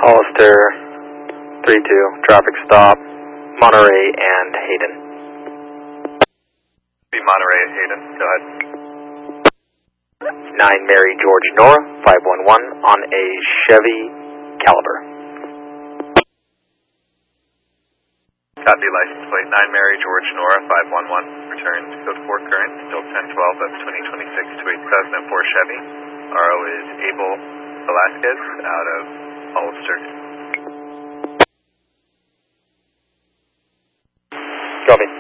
Hollister, 3-2, traffic stop, Monterey and Hayden. Be Monterey and Hayden, go ahead. 9 Mary George Nora, 511 on a Chevy Caliber. Copy, license plate 9 Mary George Nora, 511. Return to code 4 current, still 1012 of 2026 to a 2004 Chevy. RO is Abel Velasquez out of Hollister. Copy.